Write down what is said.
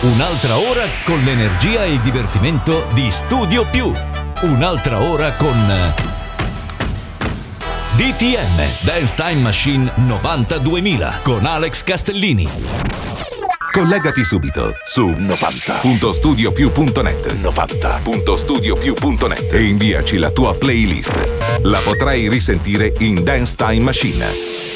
Un'altra ora con l'energia e il divertimento di Studio Più. Un'altra ora con DTM Dance Time Machine 92.000 con Alex Castellini. Collegati subito su 90.studiopiù.net 90.studiopiù.net e inviaci la tua playlist. La potrai risentire in Dance Time Machine.